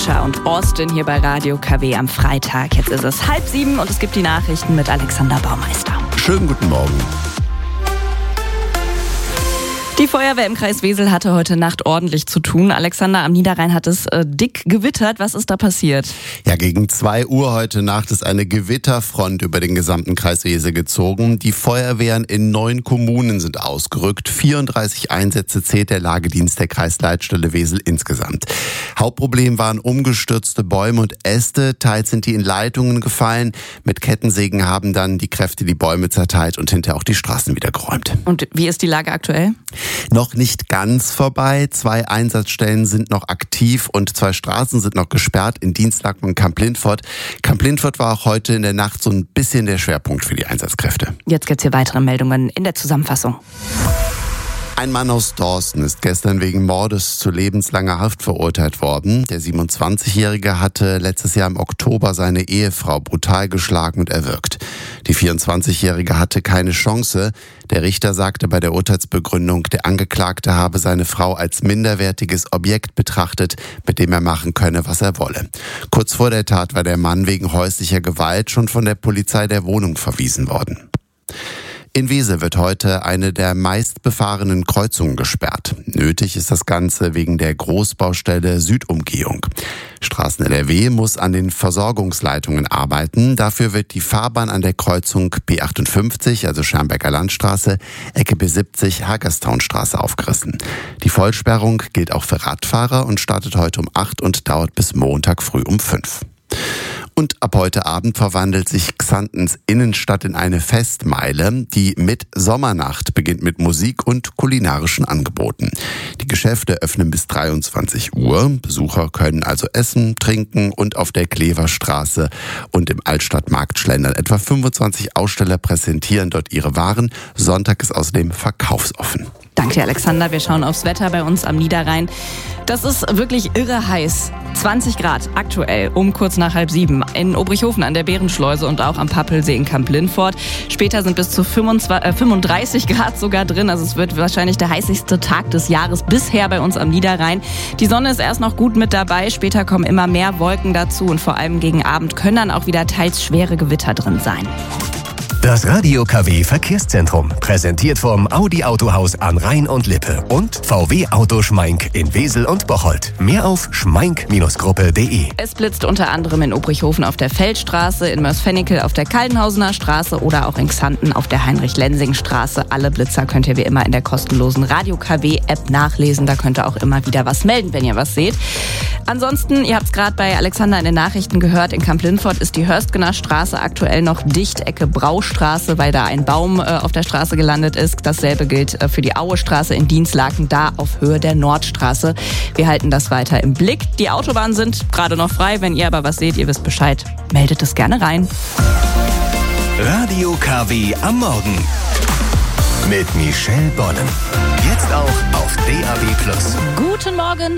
Future und Austin hier bei Radio KW am Freitag. Jetzt ist es 6:30 und es gibt die Nachrichten mit Alexander Baumeister. Schönen guten Morgen. Die Feuerwehr im Kreis Wesel hatte heute Nacht ordentlich zu tun. Alexander, am Niederrhein hat es dick gewittert. Was ist da passiert? Ja, gegen 2 Uhr heute Nacht ist eine Gewitterfront über den gesamten Kreis Wesel gezogen. Die Feuerwehren in 9 Kommunen sind ausgerückt. 34 Einsätze zählt der Lagedienst der Kreisleitstelle Wesel insgesamt. Hauptproblem waren umgestürzte Bäume und Äste. Teils sind die in Leitungen gefallen. Mit Kettensägen haben dann die Kräfte die Bäume zerteilt und hinterher auch die Straßen wieder geräumt. Und wie ist die Lage aktuell? Noch nicht ganz vorbei. 2 Einsatzstellen sind noch aktiv und 2 Straßen sind noch gesperrt in Dienstlaken und Kamp-Lintfort. Kamp-Lintfort war auch heute in der Nacht so ein bisschen der Schwerpunkt für die Einsatzkräfte. Jetzt gibt's hier weitere Meldungen in der Zusammenfassung. Ein Mann aus Dorsten ist gestern wegen Mordes zu lebenslanger Haft verurteilt worden. Der 27-Jährige hatte letztes Jahr im Oktober seine Ehefrau brutal geschlagen und erwürgt. Die 24-Jährige hatte keine Chance. Der Richter sagte bei der Urteilsbegründung, der Angeklagte habe seine Frau als minderwertiges Objekt betrachtet, mit dem er machen könne, was er wolle. Kurz vor der Tat war der Mann wegen häuslicher Gewalt schon von der Polizei der Wohnung verwiesen worden. In Wesel wird heute eine der meistbefahrenen Kreuzungen gesperrt. Nötig ist das Ganze wegen der Großbaustelle Südumgehung. Straßen NRW muss an den Versorgungsleitungen arbeiten. Dafür wird die Fahrbahn an der Kreuzung B58, also Schermbecker Landstraße, Ecke B70, Hagerstownstraße aufgerissen. Die Vollsperrung gilt auch für Radfahrer und startet heute um 8 und dauert bis Montag früh um 5. Und ab heute Abend verwandelt sich Xantens Innenstadt in eine Festmeile. Die Mitsommernacht beginnt mit Musik und kulinarischen Angeboten. Die Geschäfte öffnen bis 23 Uhr. Besucher können also essen, trinken und auf der Kleverstraße und im Altstadtmarkt schlendern. Etwa 25 Aussteller präsentieren dort ihre Waren. Sonntag ist außerdem verkaufsoffen. Danke dir, Alexander. Wir schauen aufs Wetter bei uns am Niederrhein. Das ist wirklich irre heiß. 20 Grad aktuell um kurz nach 6:30 in Obrichhofen an der Bärenschleuse und auch am Pappelsee in Kamp-Lintfort. Später sind bis zu 35 Grad sogar drin. Also es wird wahrscheinlich der heißeste Tag des Jahres bisher bei uns am Niederrhein. Die Sonne ist erst noch gut mit dabei. Später kommen immer mehr Wolken dazu und vor allem gegen Abend können dann auch wieder teils schwere Gewitter drin sein. Das Radio KW Verkehrszentrum, präsentiert vom Audi Autohaus an Rhein und Lippe und VW Auto Schmeink in Wesel und Bocholt. Mehr auf schmeink-gruppe.de. Es blitzt unter anderem in Obrichhofen auf der Feldstraße, in Mörs-Fennikel auf der Kaldenhausener Straße oder auch in Xanten auf der Heinrich-Lensing-Straße. Alle Blitzer könnt ihr wie immer in der kostenlosen Radio KW-App nachlesen. Da könnt ihr auch immer wieder was melden, wenn ihr was seht. Ansonsten, ihr habt es gerade bei Alexander in den Nachrichten gehört, in Kamp-Lintfort ist die Hörstgener Straße aktuell noch dicht, Ecke Braustraße, weil da ein Baum auf der Straße gelandet ist. Dasselbe gilt für die Auestraße in Dienstlaken, da auf Höhe der Nordstraße. Wir halten das weiter im Blick. Die Autobahnen sind gerade noch frei. Wenn ihr aber was seht, ihr wisst Bescheid, meldet es gerne rein. Radio KW am Morgen mit Michelle Bonnen. Jetzt auch auf DAB+. Guten Morgen.